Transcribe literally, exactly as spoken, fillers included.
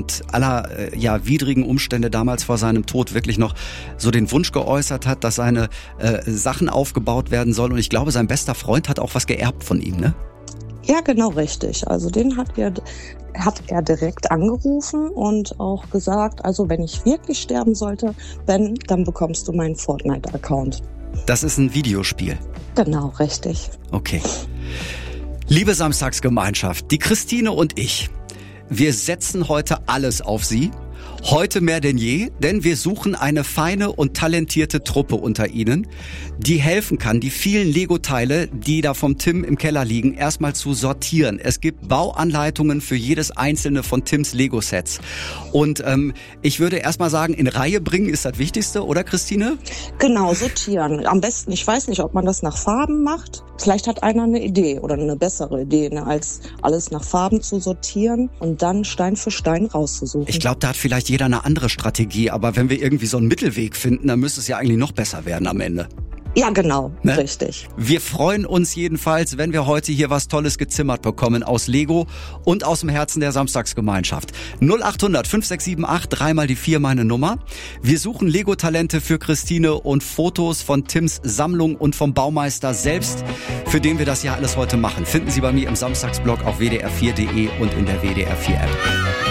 aufgrund aller äh, ja widrigen Umstände damals vor seinem Tod wirklich noch so den Wunsch geäußert hat, dass seine äh, Sachen aufgebaut werden sollen. Und ich glaube, sein bester Freund hat auch was geerbt von ihm, ne? Ja, genau richtig. Also den hat er, hat er direkt angerufen und auch gesagt, also wenn ich wirklich sterben sollte, Ben, dann bekommst du meinen Fortnite-Account. Das ist ein Videospiel. Genau, richtig. Okay. Liebe Samstagsgemeinschaft, die Christine und ich, wir setzen heute alles auf sie. Heute mehr denn je, denn wir suchen eine feine und talentierte Truppe unter Ihnen, die helfen kann, die vielen Lego-Teile, die da vom Tim im Keller liegen, erstmal zu sortieren. Es gibt Bauanleitungen für jedes einzelne von Tims Lego-Sets. Und ähm, ich würde erstmal sagen, in Reihe bringen ist das Wichtigste, oder Christine? Genau, sortieren. Am besten, ich weiß nicht, ob man das nach Farben macht. Vielleicht hat einer eine Idee oder eine bessere Idee, ne, als alles nach Farben zu sortieren und dann Stein für Stein rauszusuchen. Ich glaube, da hat vielleicht jeder eine andere Strategie, aber wenn wir irgendwie so einen Mittelweg finden, dann müsste es ja eigentlich noch besser werden am Ende. Ja, genau, ne? Richtig. Wir freuen uns jedenfalls, wenn wir heute hier was Tolles gezimmert bekommen aus Lego und aus dem Herzen der Samstagsgemeinschaft. null achthundert fünf sechs sieben acht, dreimal die vier meine Nummer. Wir suchen Lego-Talente für Christine und Fotos von Tims Sammlung und vom Baumeister selbst, für den wir das ja alles heute machen. Finden Sie bei mir im Samstagsblog auf w d r vier punkt d e und in der W D R vier App.